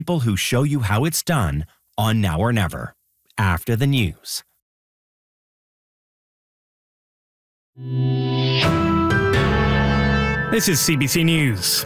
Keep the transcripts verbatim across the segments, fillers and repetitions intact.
People who show you how it's done on Now or Never. After the news. This is C B C News.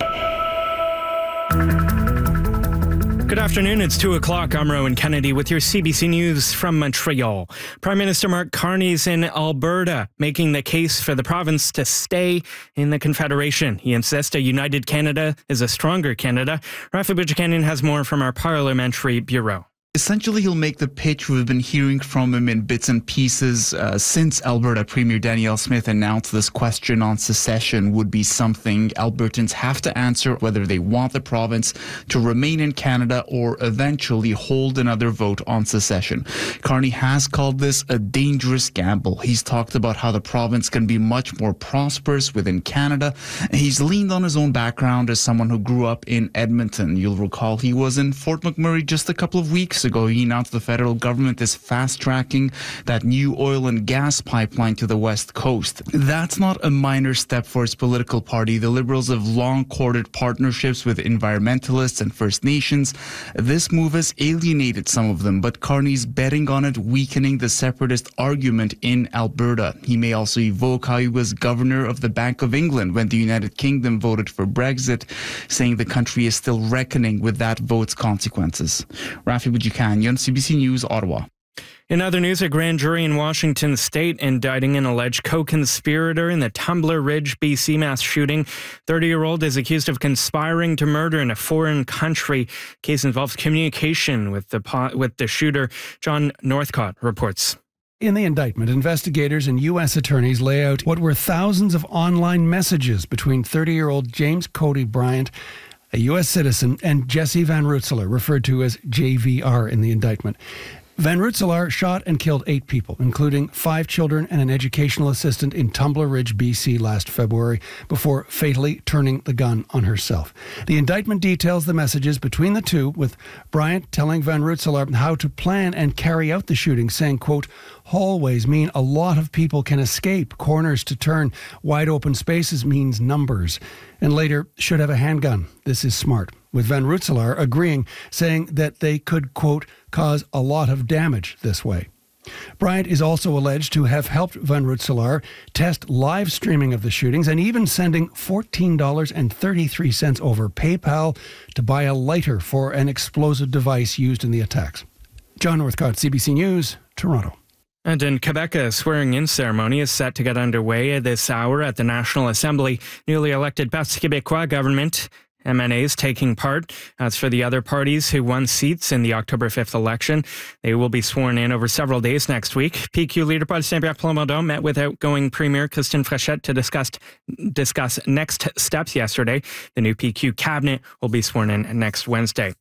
Good afternoon, it's two o'clock. I'm Rowan Kennedy with your C B C News from Montreal. Prime Minister Mark Carney's in Alberta, making the case for the province to stay in the Confederation. He insists a united Canada is a stronger Canada. Rafi Budjikanian has more from our Parliamentary Bureau. Essentially, he'll make the pitch we've been hearing from him in bits and pieces uh, since Alberta Premier Danielle Smith announced this question on secession would be something Albertans have to answer, whether they want the province to remain in Canada or eventually hold another vote on secession. Carney has called this a dangerous gamble. He's talked about how the province can be much more prosperous within Canada. He's leaned on his own background as someone who grew up in Edmonton. You'll recall he was in Fort McMurray just a couple of weeks ago. He announced the federal government is fast-tracking that new oil and gas pipeline to the west coast. That's not a minor step for his political party. The Liberals have long courted partnerships with environmentalists and First Nations. This move has alienated some of them, but Carney's betting on it weakening the separatist argument in Alberta. He may also evoke how he was governor of the Bank of England when the United Kingdom voted for Brexit, saying the country is still reckoning with that vote's consequences. Rafi Budjikanian, C B C News, Ottawa. In other news, a grand jury in Washington state indicting an alleged co-conspirator in the Tumbler Ridge, B C mass shooting. thirty-year-old is accused of conspiring to murder in a foreign country. Case involves communication with the with the shooter. John Northcott reports. In the indictment, investigators and U S attorneys lay out what were thousands of online messages between thirty-year-old James Cody Bryant, a U S citizen, and Jesse Van Rutselaar, referred to as J V R in the indictment. Van Rutselaar shot and killed eight people, including five children and an educational assistant in Tumbler Ridge, B C last February, before fatally turning the gun on herself. The indictment details the messages between the two, with Bryant telling Van Rutselaar how to plan and carry out the shooting, saying, quote, hallways mean a lot of people can escape, corners to turn, wide open spaces means numbers, and later should have a handgun. This is smart. With Van Rutselaar agreeing, saying that they could, quote, cause a lot of damage this way. Bryant is also alleged to have helped Van Rutselaar test live streaming of the shootings and even sending fourteen dollars and thirty-three cents over PayPal to buy a lighter for an explosive device used in the attacks. John Northcott, C B C News, Toronto. And in Quebec, a swearing-in ceremony is set to get underway this hour at the National Assembly. Newly elected Parti Québécois government M N As taking part. As for the other parties who won seats in the October fifth election, they will be sworn in over several days next week. P Q leader Paul Saint-Pierre Plamondon met with outgoing Premier Christine Fréchette to discuss, discuss next steps yesterday. The new P Q cabinet will be sworn in next Wednesday.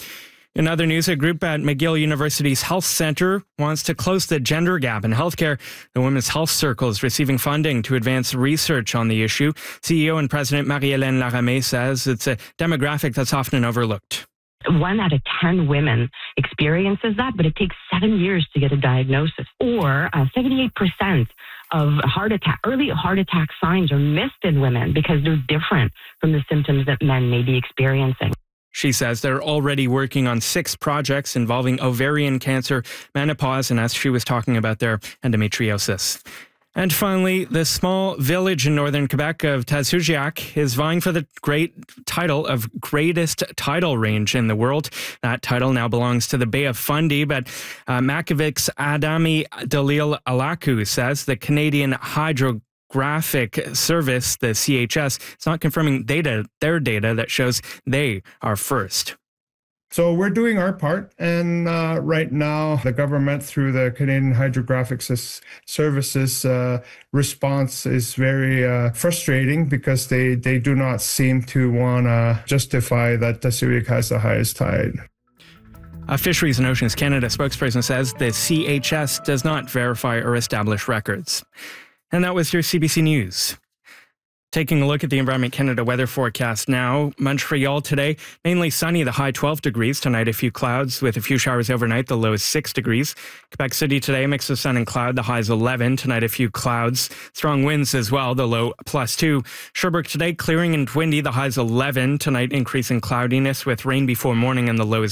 In other news, a group at McGill University's Health Centre wants to close the gender gap in healthcare. The Women's Health Circle is receiving funding to advance research on the issue. C E O and President Marie-Hélène Laramée says it's a demographic that's often overlooked. One out of ten women experiences that, but it takes seven years to get a diagnosis. Or uh, seventy-eight percent of heart attack, early heart attack signs are missed in women because they're different from the symptoms that men may be experiencing. She says they're already working on six projects involving ovarian cancer, menopause, and as she was talking about their endometriosis. And finally, the small village in northern Quebec of Tazoujiac is vying for the great title of greatest tidal range in the world. That title now belongs to the Bay of Fundy, but uh, Makivic's Adami Dalil Alaku says the Canadian Hydro Graphic Service, the C H S, is not confirming data, their data that shows they are first. So we're doing our part, and uh, right now the government through the Canadian Hydrographic Services uh, response is very uh, frustrating because they, they do not seem to want to justify that Tazoujiac has the highest tide. A Fisheries and Oceans Canada spokesperson says the C H S does not verify or establish records. And that was your C B C News. Taking a look at the Environment Canada weather forecast now. Montreal today, mainly sunny, the high twelve degrees. Tonight, a few clouds with a few showers overnight, the low is six degrees. Quebec City today, mix of sun and cloud, the high is eleven. Tonight, a few clouds. Strong winds as well, the low plus two. Sherbrooke today, clearing and windy, the high is eleven. Tonight, increasing cloudiness with rain before morning and the low is